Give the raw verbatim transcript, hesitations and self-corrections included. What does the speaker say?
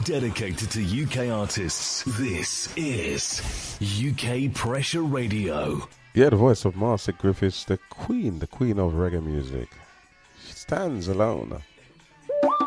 dedicated to U K artists. This is U K Pressure Radio. Yeah, the voice of Marcia Griffiths, the queen, the queen of reggae music. She stands alone.